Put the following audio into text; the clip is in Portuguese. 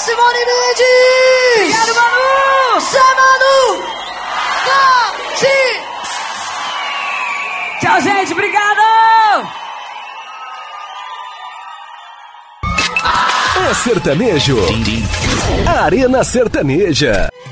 Simone Mendes! Obrigado, Manu! Zé Manu! Tchau, gente, obrigado! É sertanejo. Arena Sertaneja.